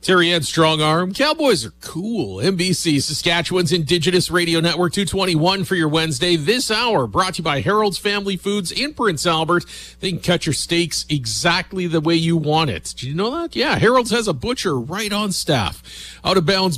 Terry Ann Strong Arm. Cowboys are cool. NBC, Saskatchewan's Indigenous Radio Network 221 for your Wednesday. This hour brought to you by Harold's Family Foods in Prince Albert. They can cut your steaks exactly the way you want it. Did you know that? Yeah, Harold's has a butcher right on staff. Out of Bounds